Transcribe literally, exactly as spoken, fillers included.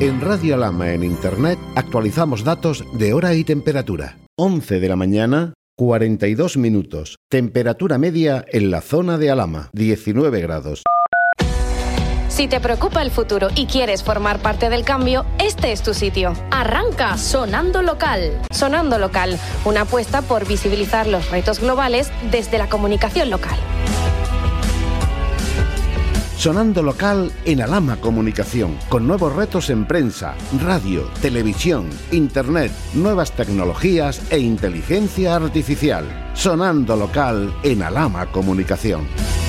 En Radio Alhama en Internet actualizamos datos de hora y temperatura. once de la mañana, cuarenta y dos minutos. Temperatura media en la zona de Alhama, diecinueve grados. Si te preocupa el futuro y quieres formar parte del cambio, este es tu sitio. Arranca Sonando Local. Sonando Local, una apuesta por visibilizar los retos globales desde la comunicación local. Sonando Local en Alhama Comunicación, con nuevos retos en prensa, radio, televisión, internet, nuevas tecnologías e inteligencia artificial. Sonando Local en Alhama Comunicación.